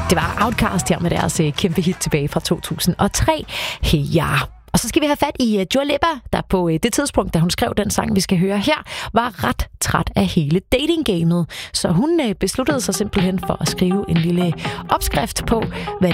Det var Outkast her med deres kæmpe hit tilbage fra 2003. Hey, ja. Og så skal vi have fat i Dua Lipa, der på det tidspunkt, da hun skrev den sang, vi skal høre her, var ret træt af hele datinggamet. Så hun besluttede sig simpelthen for at skrive en lille opskrift på, hvad